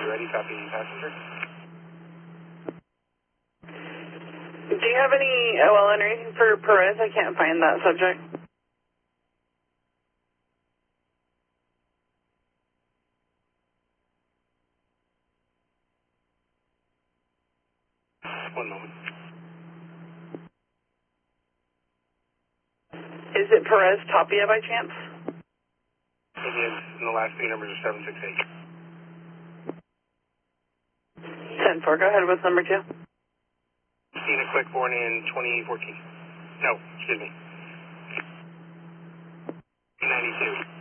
ready, copy passenger. Do you have any OL or anything for Perez? I can't find that subject. One moment. Is it Perez Tapia by chance? It is, and the last three numbers are 768. 10-4, go ahead with number 2. Seen a quick born in 2014. No, excuse me. 92.